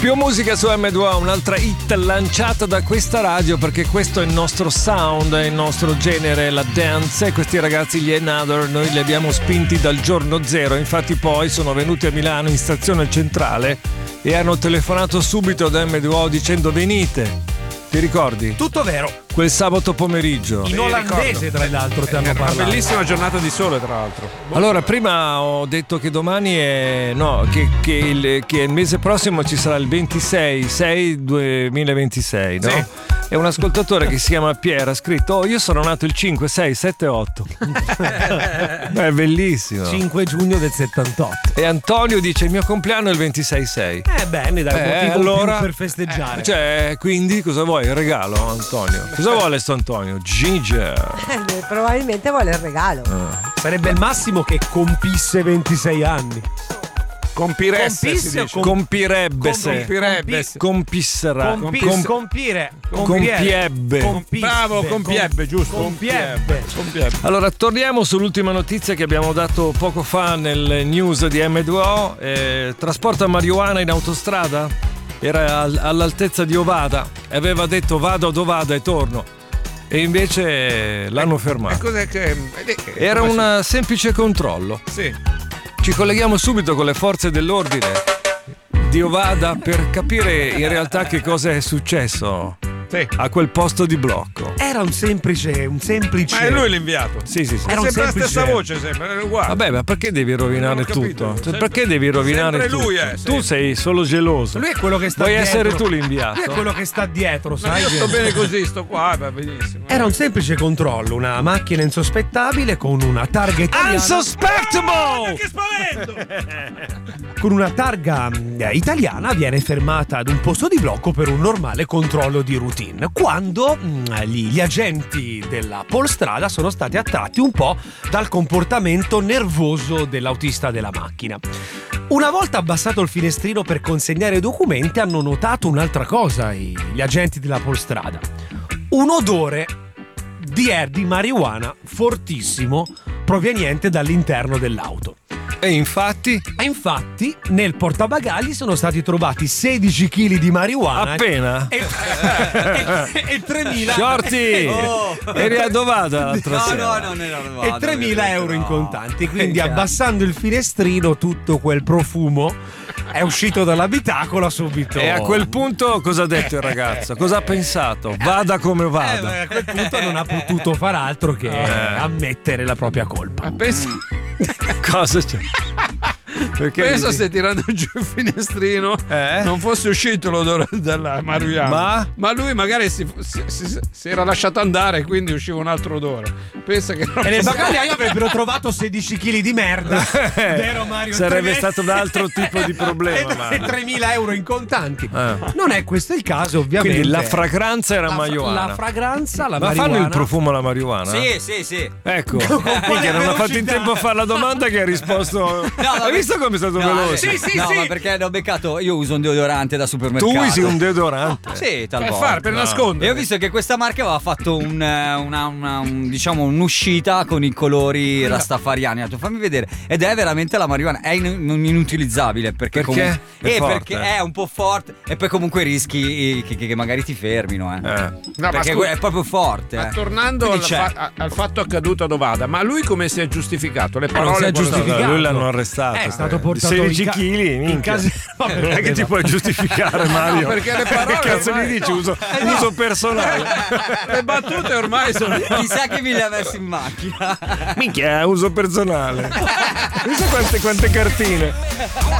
Più musica su M2O, un'altra hit lanciata da questa radio, perché questo è il nostro sound, è il nostro genere, la dance. E questi ragazzi, gli Another, noi li abbiamo spinti dal giorno zero. Infatti poi sono venuti a Milano in stazione centrale e hanno telefonato subito da M2O dicendo venite. Ti ricordi? Tutto vero. Quel sabato pomeriggio. In olandese, tra l'altro, ti hanno parlato. Una bellissima giornata di sole, tra l'altro. Allora, prima ho detto che domani è. No, che il mese prossimo ci sarà il 26/6/2026, no? Sì. È un ascoltatore che si chiama Pier, ha scritto: oh, io sono nato il 5, 6, 7, 8. È bellissimo. 5 giugno del 78. E Antonio dice: il mio compleanno è il 26/6. Bene, dai, un motivo allora, più per festeggiare. Cioè, quindi cosa vuoi? Il regalo, Antonio? Cosa vuole sto Antonio? Ginger. Probabilmente vuole il regalo. Sarebbe il massimo che compisse 26 anni. Compiresse, Compisse si o dice. Compirebbe se. Compirebbe. Compisserà. Compire. Compiebbe. Bravo, compiebbe, giusto. Compiebbe. Allora, torniamo sull'ultima notizia che abbiamo dato poco fa nel news di M2O. Trasporta marijuana in autostrada? Era all'altezza di Ovada e aveva detto vado ad Ovada e torno. E invece l'hanno fermato. Cos'è che. Era un semplice controllo. Sì. Ci colleghiamo subito con le forze dell'ordine di Ovada per capire in realtà che cosa è successo Sì. a quel posto di blocco. Era un semplice. Ma è lui l'inviato. Sì. Era un Sempre la semplice- stessa voce, sembra, è uguale. Vabbè, ma perché devi rovinare Non ho capito. tutto? Sempre- Perché devi rovinare sempre tutto? lui Tu sempre. sei solo geloso. Lui è quello che sta Vuoi dietro. essere tu Lui è l'inviato? quello che sta dietro, Ma sai? io sto che- bene così, sto qua, va benissimo. Era un semplice controllo, una macchina insospettabile con una targa italiana. Unsuspectable! Che spavento! Con una targa italiana viene fermata ad un posto di blocco per un normale controllo di routine, quando gli agenti della Polstrada sono stati attratti un po' dal comportamento nervoso dell'autista della macchina. Una volta abbassato il finestrino per consegnare i documenti, hanno notato un'altra cosa gli agenti della Polstrada: un odore di marijuana fortissimo proveniente dall'interno dell'auto. E infatti, E infatti nel portabagagli sono stati trovati 16 kg di marijuana appena. e 3.000 Shorty! Eri adovata l'altra sera. non era e 3.000 euro in contanti. Quindi abbassando il finestrino tutto quel profumo è uscito dall'abitacolo subito. E a quel punto cosa ha detto il ragazzo? Cosa ha pensato? Vada come vada. A quel punto non ha potuto far altro che ammettere la propria colpa. Pensa Cosa c'è? Perché Pensa se tirando giù il finestrino non fosse uscito l'odore della marijuana. Ma lui magari si era lasciato andare, quindi usciva un altro odore. Pensa che E nel bagagliaio avrebbero trovato 16 kg di merda. Vero Mario? sarebbe stato un altro tipo di problema. E Mario. 3.000 euro in contanti. Non è questo il caso, ovviamente. Quindi la fragranza era marijuana. La fragranza, la Ma marijuana. fanno il profumo alla marijuana? Sì. Ecco, minchia, non ha fatto in tempo a fare la domanda che ha risposto. Hai visto come è stato veloce? Sì, no, sì. ma perché l'ho beccato. Io uso un deodorante da supermercato. Tu usi un deodorante. Sì, per talvolta. nascondere. E ho visto che questa marca aveva fatto diciamo un'uscita con i colori rastafariani. Ho detto, fammi vedere. Ed è veramente la marijuana. È inutilizzabile perché? Perché? È forte. Perché è un po' forte. E poi comunque rischi che magari ti fermino. No, ma Perché scusa, è proprio forte. ma tornando Quindi c'è. al fatto accaduto ad Ovada, ma lui come si è giustificato? Le non si parole è quali- giustificato. Lui l'hanno arrestato. È stato portato 16 in kg, in minchia. casa. Non è che ti puoi giustificare, Mario. No, perché le parole Che cazzo ormai- gli dici? Uso personale. Le battute ormai sono Chissà che mi li ha messi in macchina. Minchia, uso personale. Pensa quante cartine.